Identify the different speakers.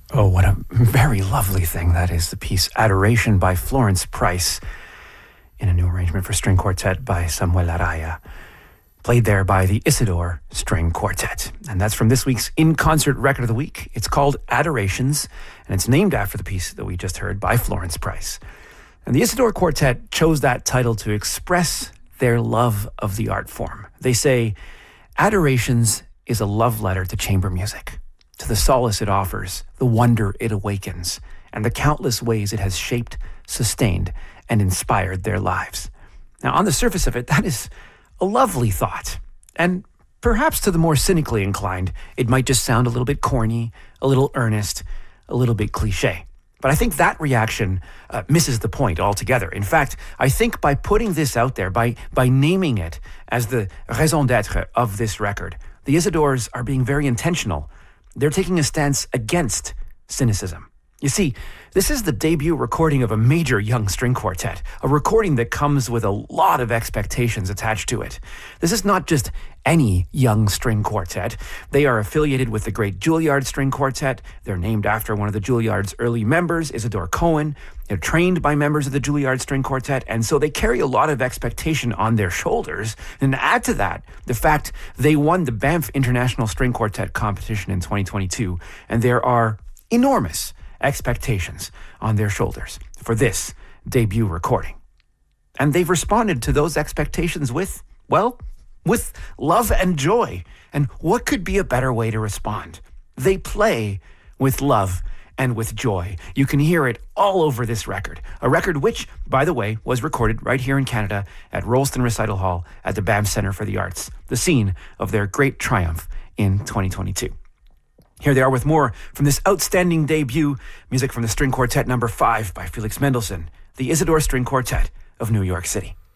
Speaker 1: Oh, what a very lovely thing that is, the piece Adoration by Florence Price, in a new arrangement for string quartet by Samuel Araya, played there by the Isidore String Quartet. And that's from this week's In-Concert Record of the Week. It's called Adorations, and it's named after the piece that we just heard by Florence Price. And the Isidore Quartet chose that title to express their love of the art form. They say, Adorations is a love letter to chamber music, to the solace it offers, the wonder it awakens, and the countless ways it has shaped, sustained, and inspired their lives. Now, on the surface of it, that is a lovely thought. And perhaps to the more cynically inclined, it might just sound a little bit corny, a little earnest, a little bit cliche. But I think that reaction misses the point altogether. In fact, I think by putting this out there, by naming it as the raison d'être of this record, the Isidores are being very intentional. They're taking a stance against cynicism. You see, this is the debut recording of a major young string quartet, a recording that comes with a lot of expectations attached to it. This is not just any young string quartet. They are affiliated with the great Juilliard String Quartet. They're named after one of the Juilliard's early members, Isidore Cohen. They're trained by members of the Juilliard String Quartet, and so they carry a lot of expectation on their shoulders. And add to that, the fact they won the Banff International String Quartet competition in 2022, and there are enormous expectations on their shoulders for this debut recording. And they've responded to those expectations with love and joy. And what could be a better way to respond? They play with love and with joy. You can hear it all over this record. A record which, by the way, was recorded right here in Canada at Rolleston Recital Hall at the Banff Centre for the Arts, the scene of their great triumph in 2022. Here they are with more from this outstanding debut, music from the String Quartet No. 5 by Felix Mendelssohn, the Isidore String Quartet of New York City.